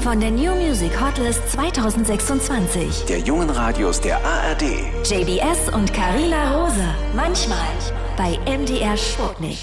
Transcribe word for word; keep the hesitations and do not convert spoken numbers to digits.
von der New Music Hotlist zwanzig sechsundzwanzig. Der jungen Radios der A R D. J B S und Carina Rose. Manchmal bei M D R Sputnik.